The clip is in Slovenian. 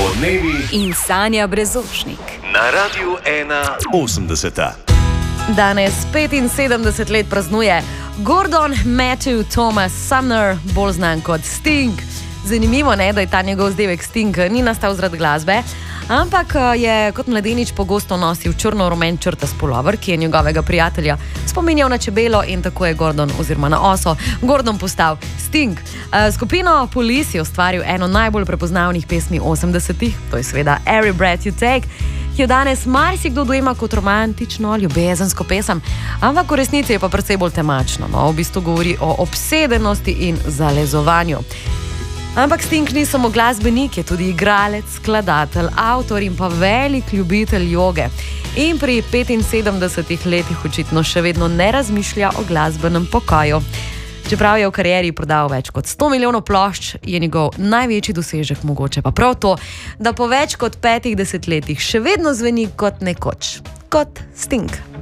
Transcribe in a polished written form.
Odmevi in Sanja Brezošnik na Radiu 1.80. Danes 75 let praznuje Gordon Matthew Thomas Sumner, bolj znan kot Sting. Zanimivo je, da je ta njegov vzdevek Sting ni nastal zaradi glasbe, ampak je kot mladenič pogosto nosil črno-rumen črtas pulover, ki je njegovega prijatelja spominjal na čebelo, in tako je Gordon, oziroma na oso, Gordon postal Sting. Skupino Police je ustvaril eno najbolj prepoznavnih pesmi 80-ih, to je seveda Every Breath You Take, ki jo danes marsikdo dojema kot romantično, ljubezensko pesem, ampak v resnici je pa precej bolj temačno. V bistvu govori o obsedenosti in zalezovanju. Ampak Sting ni samo glasbenik, je tudi igralec, skladatelj, avtor in pa velik ljubitelj joge. In pri 75 letih očitno še vedno ne razmišlja o glasbenem pokoju. Čeprav je v karieri prodal več kot 100 milijonov plošč, je njegov največji dosežek mogoče pa prav to, da po več kot 5 desetletjih še vedno zveni kot nekoč, kot Sting.